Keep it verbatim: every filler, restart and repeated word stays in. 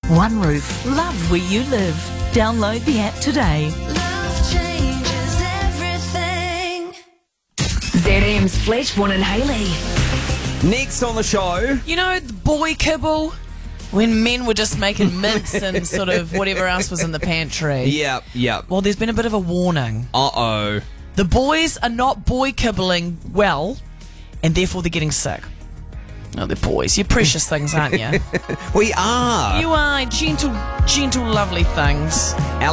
One Roof. Love where you live. Download the app today. Love changes everything. Z M's Fletchborn and Haley. Next on the show, You know, the boy kibble? When men were just making mince and sort of whatever else was in the pantry. yep, yep. Well, there's been a bit of a warning. Uh-oh. The boys are not boy kibbling well, and therefore they're getting sick. Oh, they're boys. You're precious things, aren't you? We are. You are gentle, gentle, lovely things.